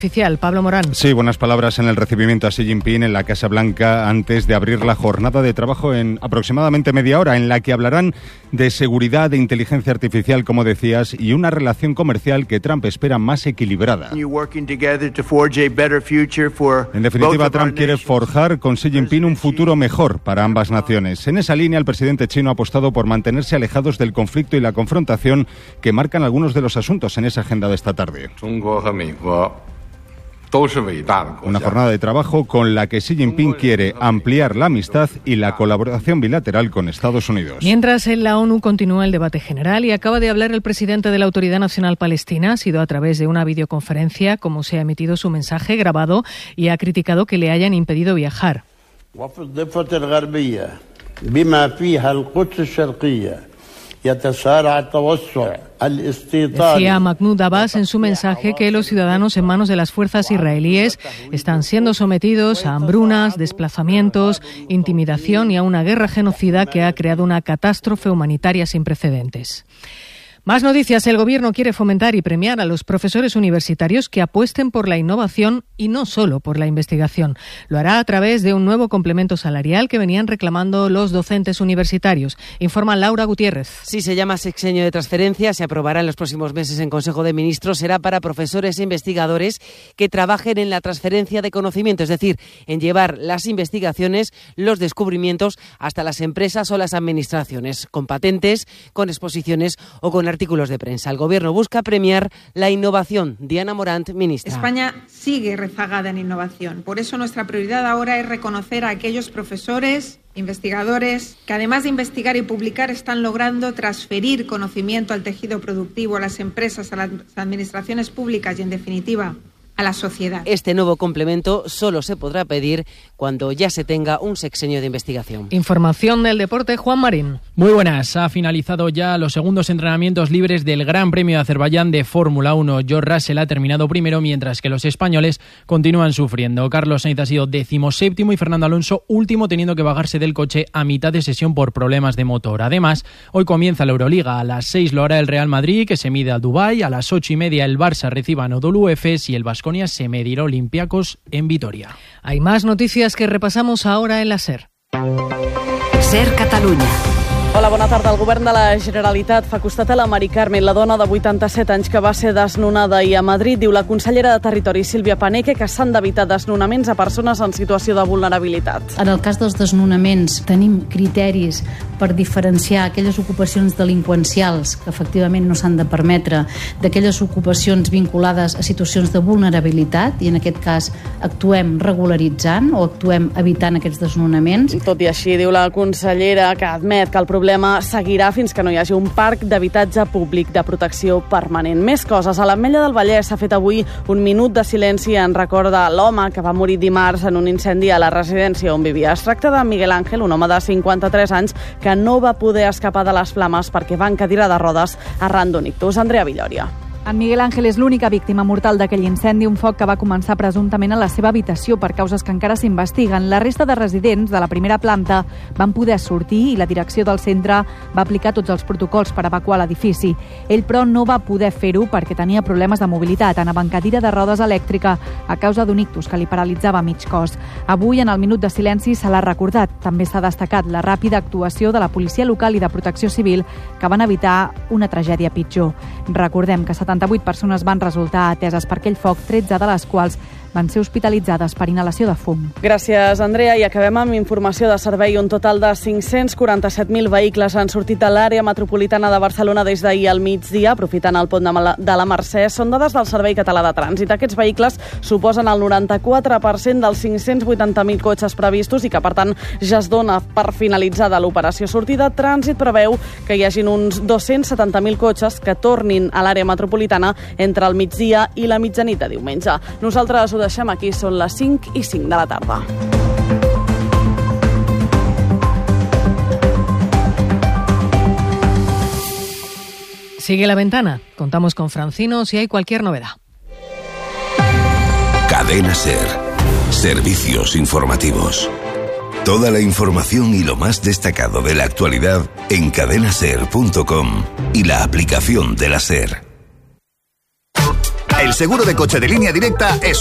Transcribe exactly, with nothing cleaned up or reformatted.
Oficial, Pablo Morán. Sí, buenas palabras en el recibimiento a Xi Jinping en la Casa Blanca antes de abrir la jornada de trabajo en aproximadamente media hora, en la que hablarán de seguridad, de inteligencia artificial, como decías, y una relación comercial que Trump espera más equilibrada. En definitiva, Trump quiere forjar con Xi Jinping un futuro mejor para ambas naciones. En esa línea, el presidente chino ha apostado por mantenerse alejados del conflicto y la confrontación que marcan algunos de los asuntos en esa agenda de esta tarde. Una jornada de trabajo con la que Xi Jinping quiere ampliar la amistad y la colaboración bilateral con Estados Unidos. Mientras en la ONU continúa el debate general y acaba de hablar el presidente de la Autoridad Nacional Palestina, ha sido a través de una videoconferencia como se ha emitido su mensaje grabado y ha criticado que le hayan impedido viajar. Decía Mahmoud Abbas en su mensaje que los ciudadanos en manos de las fuerzas israelíes están siendo sometidos a hambrunas, desplazamientos, intimidación y a una guerra genocida que ha creado una catástrofe humanitaria sin precedentes. Más noticias. El Gobierno quiere fomentar y premiar a los profesores universitarios que apuesten por la innovación y no solo por la investigación. Lo hará a través de un nuevo complemento salarial que venían reclamando los docentes universitarios. Informa Laura Gutiérrez. Sí, se llama sexenio de transferencia. Se aprobará en los próximos meses en Consejo de Ministros. Será para profesores e investigadores que trabajen en la transferencia de conocimiento, es decir, en llevar las investigaciones, los descubrimientos hasta las empresas o las administraciones, con patentes, con exposiciones o con artículos de prensa. El Gobierno busca premiar la innovación. Diana Morant, ministra. España sigue rezagada en innovación. Por eso nuestra prioridad ahora es reconocer a aquellos profesores, investigadores, que además de investigar y publicar están logrando transferir conocimiento al tejido productivo, a las empresas, a las administraciones públicas y, en definitiva, a la sociedad. Este nuevo complemento solo se podrá pedir cuando ya se tenga un sexenio de investigación. Información del deporte, Juan Marín. Muy buenas. Ha finalizado ya los segundos entrenamientos libres del Gran Premio de Azerbaiyán de Fórmula uno. George Russell ha terminado primero, mientras que los españoles continúan sufriendo. Carlos Sainz ha sido decimoséptimo y Fernando Alonso último, teniendo que bajarse del coche a mitad de sesión por problemas de motor. Además, hoy comienza la Euroliga. A las seis lo hará el Real Madrid, que se mide al Dubái. A las ocho y media el Barça recibe a Anadolu Efes y el Baskonia se medirá Olympiacos en Vitoria. Hay más noticias que repasamos ahora en la SER. SER Catalunya. Hola, bona tarda. El govern de la Generalitat fa costat a la Mari Carmen, la dona de vuitanta-set anys que va ser desnonada ahir a Madrid. Diu la consellera de Territori, Sílvia Paneque, que s'han d'evitar desnonaments a persones en situació de vulnerabilitat. En el cas dels desnonaments tenim criteris per diferenciar aquelles ocupacions delinqüencials que efectivament no s'han de permetre d'aquelles ocupacions vinculades a situacions de vulnerabilitat, i en aquest cas actuem regularitzant o actuem evitant aquests desnonaments. Tot i així, diu la consellera, que admet que el problema seguirà fins que no hi hagi un parc d'habitatge públic de protecció permanent. Més coses. A l'Ametlla del Vallès s'ha fet avui un minut de silenci en record de l'home que va morir dimarts en un incendi a la residència on vivia. Es tracta de Miguel Ángel, un home de cinquanta-tres anys que no va poder escapar de les flames perquè va en cadira de rodes arran d'un ictus. Andrea Villòria. En Miguel Ángel és l'única víctima mortal d'aquell incendi, un foc que va començar presumptament a la seva habitació per causes que encara s'investiguen. La resta de residents de la primera planta van poder sortir i la direcció del centre va aplicar tots els protocols per evacuar l'edifici. Ell, però, no va poder fer-ho perquè tenia problemes de mobilitat. Anava en cadira de rodes elèctrica a causa d'un ictus que li paralitzava mig cos. Avui, en el minut de silenci, se l'ha recordat. També s'ha destacat la ràpida actuació de la policia local i de protecció civil que van evitar una tragèdia pitjor. Recordem que setanta-vuit persones van resultar ateses per aquell foc, tretze de les quals van ser hospitalitzades per inhalació de fum. Gràcies, Andrea. I acabem amb informació de servei. Un total de cinc-cents quaranta-set mil vehicles han sortit a l'àrea metropolitana de Barcelona des d'ahir al migdia, aprofitant el pont de la Mercè. Són dades del Servei Català de Trànsit. Aquests vehicles suposen el noranta-quatre per cent dels cinc-cents vuitanta mil cotxes previstos i que, per tant, ja es dona per finalitzada l'operació sortida. Trànsit preveu que hi hagin uns dos-cents setanta mil cotxes que tornin a l'àrea metropolitana entre el migdia i la mitjanit de diumenge. Nosaltres ho deixem aquí, són les cinc i cinc de la tarda. Sigue la ventana. Contamos con Francino si hay cualquier novedad. Cadena SER. Servicios informativos. Toda la información y lo más destacado de la actualidad en cadena ser punto com y la aplicación de la SER. El seguro de coche de Línea Directa es